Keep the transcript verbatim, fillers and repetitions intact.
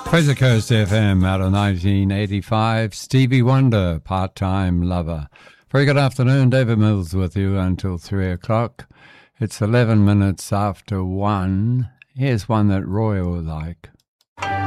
Fraser Coast F M out of nineteen eighty-five, Stevie Wonder, Part-Time Lover. Very good afternoon, David Mills with you until three o'clock. It's eleven minutes after one. Here's one that Roy will like.